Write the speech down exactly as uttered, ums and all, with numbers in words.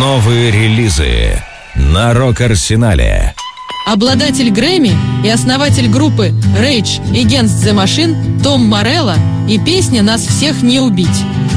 Новые релизы на Рок-Арсенале. Обладатель Грэмми и основатель группы Rage Against the Machine Том Морелло и песня «Нас всех не убить».